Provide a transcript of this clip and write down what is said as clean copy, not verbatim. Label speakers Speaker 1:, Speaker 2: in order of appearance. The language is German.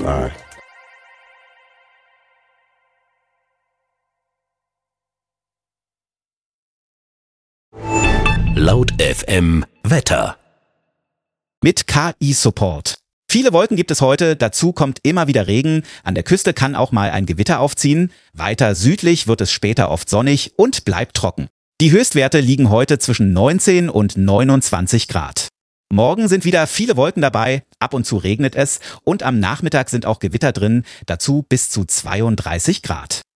Speaker 1: KFI.
Speaker 2: Laut FM Wetter.
Speaker 3: Mit KI-Support. Viele Wolken gibt es heute, dazu kommt immer wieder Regen. An der Küste kann auch mal ein Gewitter aufziehen. Weiter südlich wird es später oft sonnig und bleibt trocken. Die Höchstwerte liegen heute zwischen 19 und 29 Grad. Morgen sind wieder viele Wolken dabei, ab und zu regnet es und am Nachmittag sind auch Gewitter drin, dazu bis zu 32 Grad.